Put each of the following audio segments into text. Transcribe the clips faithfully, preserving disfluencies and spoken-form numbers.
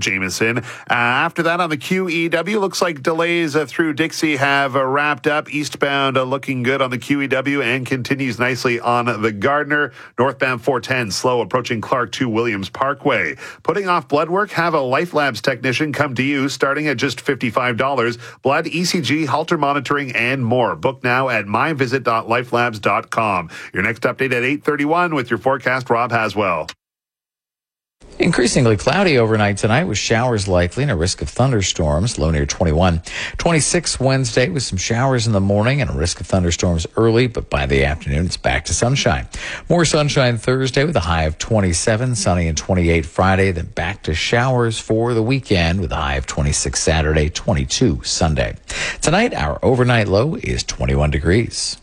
Jameson. Uh, after that, on the Q E W, looks like delays uh, through Dixie have uh, wrapped up. Eastbound uh, looking good on the Q E W and continues nicely on the Gardner. Northbound four ten slow approaching Clark to Williams Parkway. Putting off blood work, have a Life Labs technician come to you starting at just fifty-five dollars. Blood, E C G, Halter monitoring, and more. Book now at my visit dot life labs dot com. Your next update at eight thirty-one with your forecast, Rob Haswell. Increasingly cloudy overnight tonight with showers likely and a risk of thunderstorms, low near twenty-one. twenty-six Wednesday with some showers in the morning and a risk of thunderstorms early, but by the afternoon it's back to sunshine. More sunshine Thursday with a high of twenty-seven, sunny and twenty-eight Friday, then back to showers for the weekend with a high of twenty-six Saturday, twenty-two Sunday. Tonight our overnight low is twenty-one degrees.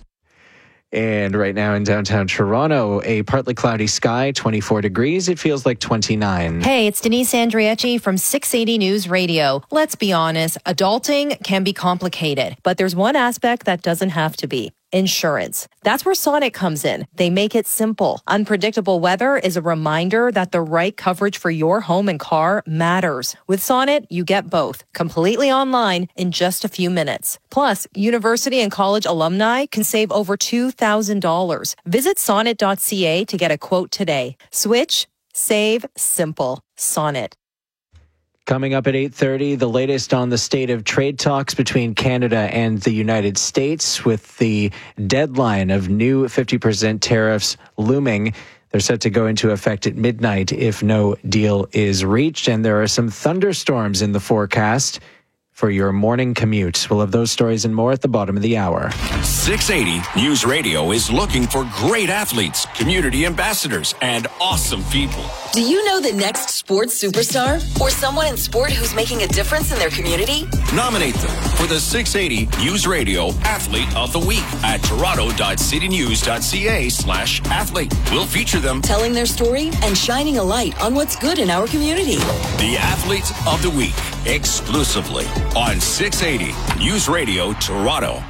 And right now in downtown Toronto, a partly cloudy sky, twenty-four degrees. It feels like twenty-nine. Hey, it's Denise Andrieci from six eighty News Radio. Let's be honest, adulting can be complicated, but there's one aspect that doesn't have to be. Insurance. That's where Sonnet comes in. They make it simple. Unpredictable weather is a reminder that the right coverage for your home and car matters. With Sonnet, you get both, completely online in just a few minutes. Plus, university and college alumni can save over two thousand dollars. Visit sonnet dot c a to get a quote today. Switch, save, simple. Sonnet. Coming up at eight thirty, the latest on the state of trade talks between Canada and the United States, with the deadline of new fifty percent tariffs looming. They're set to go into effect at midnight if no deal is reached. And there are some thunderstorms in the forecast for your morning commute. We'll have those stories and more at the bottom of the hour. six eighty News Radio is looking for great athletes, community ambassadors, and awesome people. Do you know the next sports superstar? Or someone in sport who's making a difference in their community? Nominate them for the six eighty News Radio Athlete of the Week at toronto dot city news dot c a slash athlete. We'll feature them telling their story and shining a light on what's good in our community. The Athlete of the Week, exclusively on six eighty News Radio Toronto.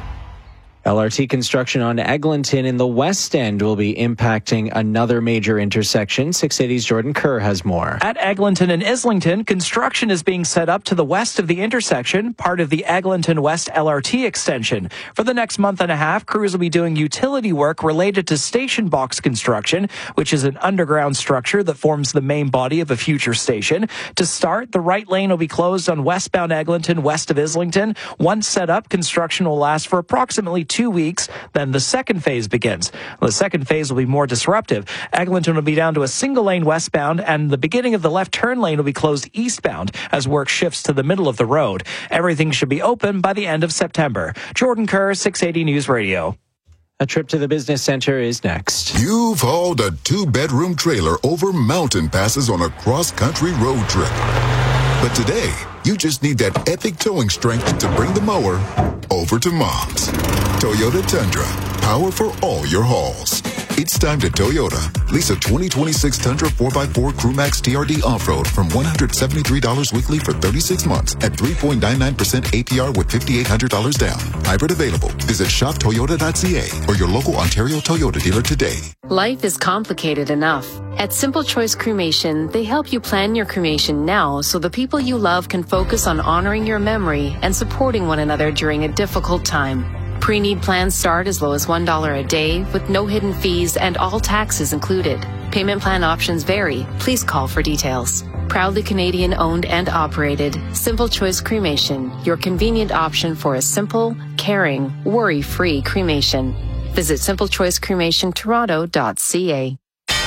L R T construction on Eglinton in the West End will be impacting another major intersection. six eighty's Jordan Kerr has more. At Eglinton and Islington, construction is being set up to the west of the intersection, part of the Eglinton West L R T extension. For the next month and a half, crews will be doing utility work related to station box construction, which is an underground structure that forms the main body of a future station. To start, the right lane will be closed on westbound Eglinton west of Islington. Once set up, construction will last for approximately two Two weeks, then the second phase begins. The second phase will be more disruptive. Eglinton will be down to a single lane westbound, and the beginning of the left turn lane will be closed eastbound as work shifts to the middle of the road. Everything should be open by the end of September. Jordan Kerr, six eighty News Radio. A trip to the business center is next. You've hauled a two-bedroom trailer over mountain passes on a cross-country road trip. But today, you just need that epic towing strength to bring the mower over to Mom's. Toyota Tundra, power for all your hauls. It's time to Toyota. Lease a twenty twenty-six Tundra four by four CrewMax T R D off-road from one hundred seventy-three dollars weekly for thirty-six months at three point nine nine percent A P R with five thousand eight hundred dollars down. Hybrid available. Visit shop toyota dot c a or your local Ontario Toyota dealer today. Life is complicated enough. At Simple Choice Cremation, they help you plan your cremation now so the people you love can focus on honoring your memory and supporting one another during a difficult time. Pre-need plans start as low as one dollar a day with no hidden fees and all taxes included. Payment plan options vary. Please call for details. Proudly Canadian owned and operated, Simple Choice Cremation, your convenient option for a simple, caring, worry-free cremation. Visit simple choice cremation toronto dot c a.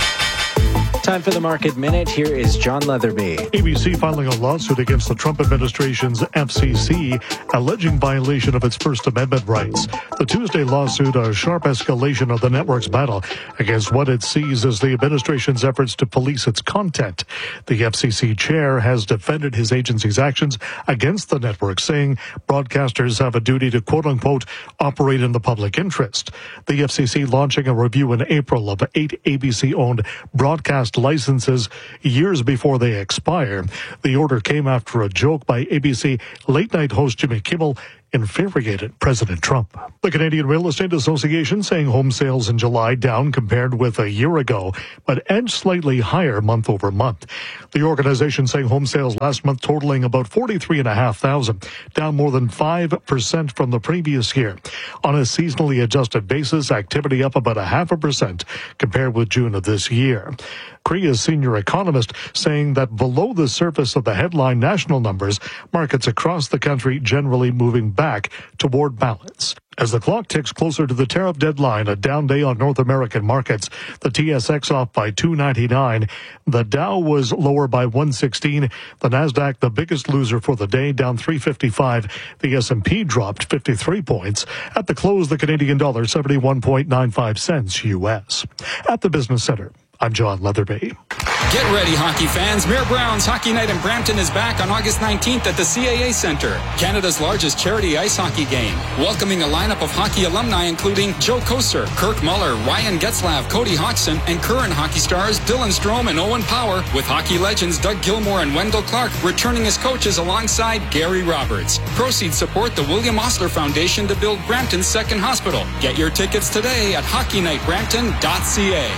Time for the Market Minute. Here is John Leatherby. A B C filing a lawsuit against the Trump administration's F C C, alleging violation of its First Amendment rights. The Tuesday lawsuit, a sharp escalation of the network's battle against what it sees as the administration's efforts to police its content. The F C C chair has defended his agency's actions against the network, saying broadcasters have a duty to quote-unquote operate in the public interest. The F C C launching a review in April of eight A B C-owned broadcast licenses years before they expire. The order came after a joke by A B C late-night host Jimmy Kimmel infuriated President Trump. The Canadian Real Estate Association saying home sales in July down compared with a year ago, but edged slightly higher month over month. The organization saying home sales last month totaling about forty-three thousand five hundred, down more than five percent from the previous year. On a seasonally adjusted basis, activity up about a half a percent compared with June of this year. C R E A's senior economist saying that below the surface of the headline national numbers, markets across the country generally moving back toward balance. As the clock ticks closer to the tariff deadline, a down day on North American markets. The T S X off by two ninety-nine. The Dow was lower by one sixteen. The Nasdaq, the biggest loser for the day, down three fifty-five. The S and P dropped fifty-three points. At the close, the Canadian dollar seventy-one point nine five cents U S. At the Business Center, I'm John Leatherby. Get ready, hockey fans. Mayor Brown's Hockey Night in Brampton is back on August nineteenth at the C A A Centre, Canada's largest charity ice hockey game. Welcoming a lineup of hockey alumni including Joe Koser, Kirk Muller, Ryan Getzlav, Cody Hodgson, and current hockey stars Dylan Strome and Owen Power, with hockey legends Doug Gilmour and Wendell Clark returning as coaches alongside Gary Roberts. Proceeds support the William Osler Foundation to build Brampton's second hospital. Get your tickets today at hockey night brampton dot c a.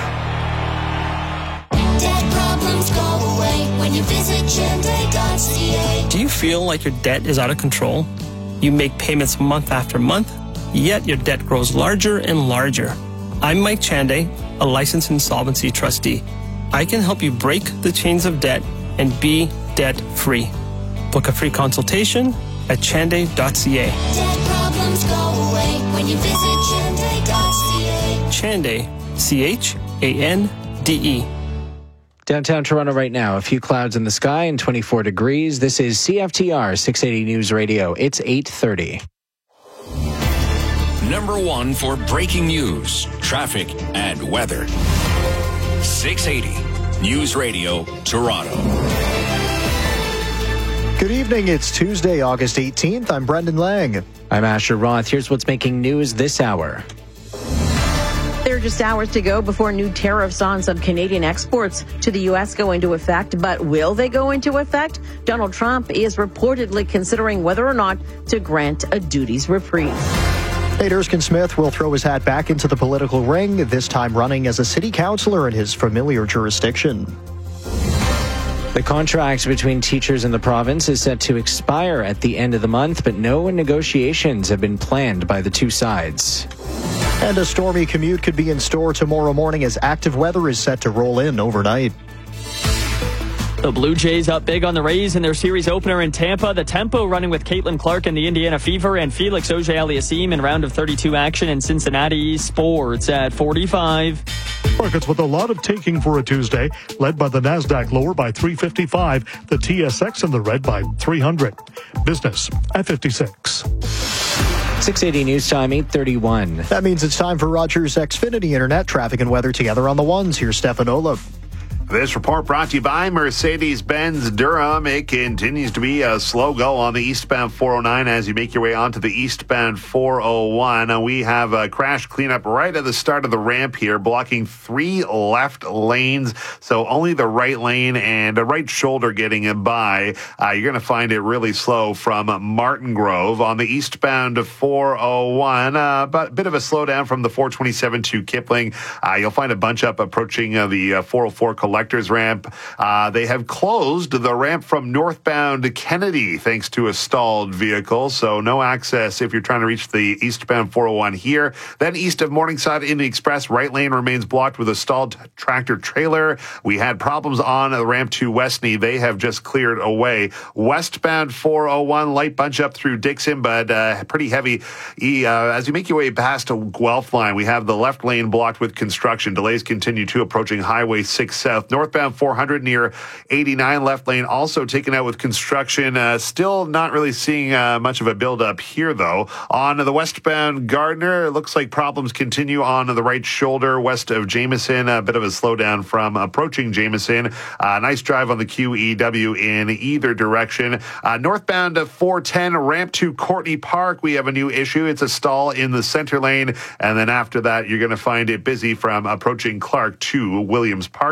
Debt problems go away when you visit Chanday dot c a. Do you feel like your debt is out of control? You make payments month after month, yet your debt grows larger and larger. I'm Mike Chanday, a licensed insolvency trustee. I can help you break the chains of debt and be debt-free. Book a free consultation at Chanday dot c a. Debt problems go away when you visit Chanday dot c a. Chanday, C H A N D E. Downtown Toronto right now, a few clouds in the sky and twenty-four degrees. This is C F T R six eighty News Radio. It's eight thirty. Number one for breaking news, traffic, and weather. six eighty News Radio, Toronto. Good evening. It's Tuesday, August eighteenth. I'm Brendan Lang. I'm Asher Roth. Here's what's making news this hour. There are just hours to go before new tariffs on some Canadian exports to the U S go into effect. But will they go into effect? Donald Trump is reportedly considering whether or not to grant a duties reprieve. Nate Erskine-Smith will throw his hat back into the political ring, this time running as a city councillor in his familiar jurisdiction. The contract between teachers in the province is set to expire at the end of the month, but no negotiations have been planned by the two sides. And a stormy commute could be in store tomorrow morning as active weather is set to roll in overnight. The Blue Jays up big on the Rays in their series opener in Tampa. The tempo running with Caitlin Clark and the Indiana Fever and Felix Auger-Aliassime in round of thirty-two action in Cincinnati. Sports at forty-five. Markets with a lot of taking for a Tuesday, led by the Nasdaq lower by three fifty-five, the T S X in the red by three hundred. Business at fifty-six. six eighty News Time, eight thirty-one. That means it's time for Rogers Xfinity Internet traffic and weather together on the ones. Here's Stefan Olaf. This report brought to you by Mercedes-Benz Durham. It continues to be a slow go on the eastbound four oh nine as you make your way onto the eastbound four oh one. We have a crash cleanup right at the start of the ramp here, blocking three left lanes. So only the right lane and a right shoulder getting by. Uh, you're going to find it really slow from Martin Grove. On the eastbound four oh one, uh, but a bit of a slowdown from the four twenty-seven to Kipling. Uh, you'll find a bunch up approaching uh, the uh, four oh four Collectors Ramp. Uh, they have closed the ramp from northbound to Kennedy thanks to a stalled vehicle, so no access if you're trying to reach the eastbound four oh one here. Then east of Morningside in the Express, right lane remains blocked with a stalled tractor trailer. We had problems on the ramp to Westney. They have just cleared away. Westbound four oh one, light bunch up through Dixon, but uh, pretty heavy. E, uh, as you make your way past a Guelph line, we have the left lane blocked with construction. Delays continue to approaching Highway six South. Northbound four hundred near eighty-nine, left lane also taken out with construction. Uh, still not really seeing uh, much of a buildup here, though. On the westbound Gardner, it looks like problems continue on the right shoulder west of Jameson. A bit of a slowdown from approaching Jameson. Uh, nice drive on the Q E W in either direction. Uh, northbound four ten, ramp to Courtney Park. We have a new issue. It's a stall in the center lane. And then after that, you're going to find it busy from approaching Clark to Williams Parkway.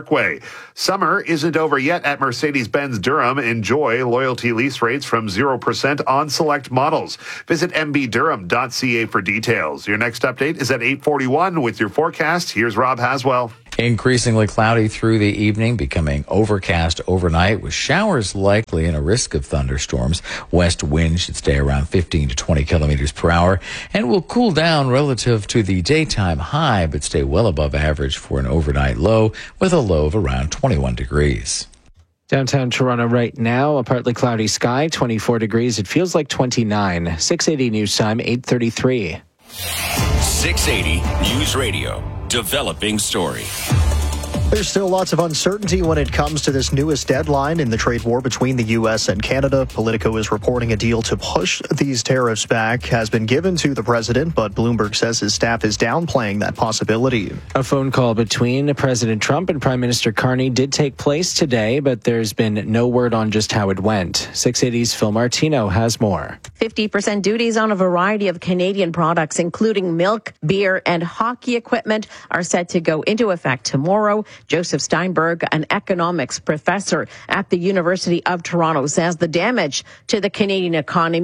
Summer isn't over yet at Mercedes-Benz Durham. Enjoy loyalty lease rates from zero percent on select models. Visit m b durham dot c a for details. Your next update is at eight forty-one with your forecast. Here's Rob Haswell. Increasingly cloudy through the evening, becoming overcast overnight with showers likely and a risk of thunderstorms. West wind should stay around fifteen to twenty kilometers per hour and will cool down relative to the daytime high, but stay well above average for an overnight low with a low of around twenty-one degrees. Downtown Toronto right now, a partly cloudy sky, twenty-four degrees. It feels like twenty-nine. six eighty News Time, eight thirty-three. six eighty News Radio. Developing story. There's still lots of uncertainty when it comes to this newest deadline in the trade war between the U S and Canada. Politico is reporting a deal to push these tariffs back has been given to the president, but Bloomberg says his staff is downplaying that possibility. A phone call between President Trump and Prime Minister Carney did take place today, but there's been no word on just how it went. six eighty's Phil Martino has more. fifty percent duties on a variety of Canadian products, including milk, beer, and hockey equipment, are set to go into effect tomorrow. Joseph Steinberg, an economics professor at the University of Toronto, says the damage to the Canadian economy